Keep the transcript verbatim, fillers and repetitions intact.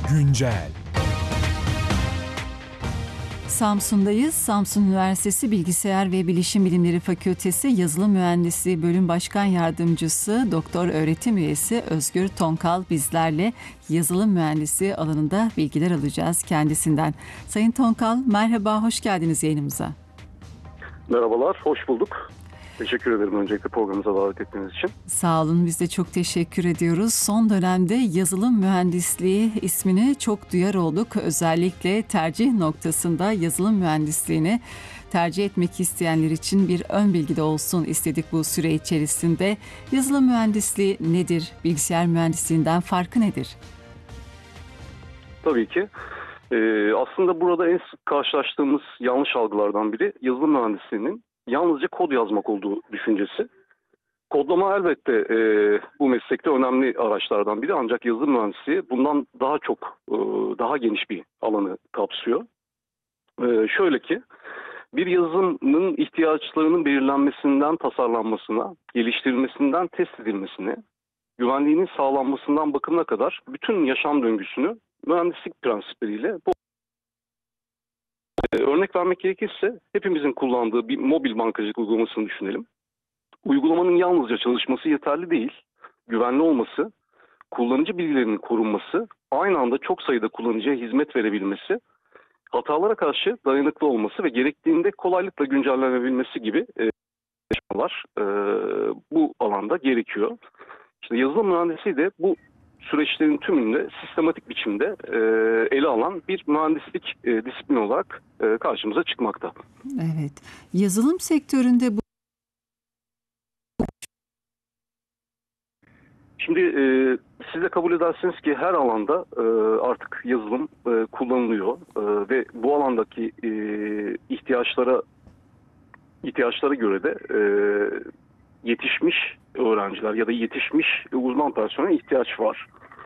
Güncel. Samsun'dayız. Samsun Üniversitesi Bilgisayar ve Bilişim Bilimleri Fakültesi Yazılım Mühendisliği Bölüm Başkan Yardımcısı Doktor Öğretim Üyesi Özgür Tonkal bizlerle yazılım mühendisliği alanında bilgiler alacağız kendisinden. Sayın Tonkal, merhaba, hoş geldiniz yayınımıza. Merhabalar, hoş bulduk. Teşekkür ederim öncelikle programımıza davet ettiğiniz için. Sağ olun, biz de çok teşekkür ediyoruz. Son dönemde yazılım mühendisliği ismini çok duyar olduk. Özellikle tercih noktasında yazılım mühendisliğini tercih etmek isteyenler için bir ön bilgi de olsun istedik bu süre içerisinde. Yazılım mühendisliği nedir? Bilgisayar mühendisliğinden farkı nedir? Tabii ki. Ee, aslında burada en sık karşılaştığımız yanlış algılardan biri yazılım mühendisliğinin yalnızca kod yazmak olduğu düşüncesi. Kodlama elbette e, bu meslekte önemli araçlardan biri, ancak yazılım mühendisliği bundan daha çok, e, daha geniş bir alanı kapsıyor. E, şöyle ki, bir yazılımın ihtiyaçlarının belirlenmesinden tasarlanmasına, geliştirilmesinden test edilmesine, güvenliğinin sağlanmasından bakımına kadar bütün yaşam döngüsünü mühendislik prensipleriyle bu örnek vermek gerekirse hepimizin kullandığı bir mobil bankacılık uygulamasını düşünelim. Uygulamanın yalnızca çalışması yeterli değil, güvenli olması, kullanıcı bilgilerinin korunması, aynı anda çok sayıda kullanıcıya hizmet verebilmesi, hatalara karşı dayanıklı olması ve gerektiğinde kolaylıkla güncellenebilmesi gibi çalışmalar e, bu alanda gerekiyor. İşte yazılım mühendisliği de bu süreçlerin tümünde sistematik biçimde e, ele alan bir mühendislik e, disiplini olarak e, karşımıza çıkmakta. Evet, yazılım sektöründe bu... Şimdi e, siz de kabul edersiniz ki her alanda e, artık yazılım e, kullanılıyor e, ve bu alandaki e, ihtiyaçlara ihtiyaçlara göre de e, yetişmiş öğrenciler ya da yetişmiş uzman personel ihtiyaç var.